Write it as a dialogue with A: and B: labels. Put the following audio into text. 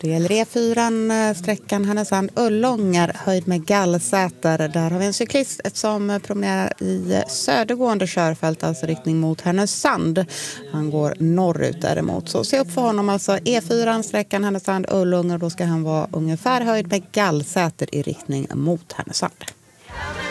A: Det gäller E4, sträckan Härnösand-Ullånger, höjd med Gallsäter. Där har vi en cyklist som promenerar i södergående körfält, alltså riktning mot Härnösand. Han går norrut däremot. Så se upp för honom, alltså E4, sträckan Härnösand-Ullånger. Då ska han vara ungefär höjd med Gallsäter i riktning mot Härnösand.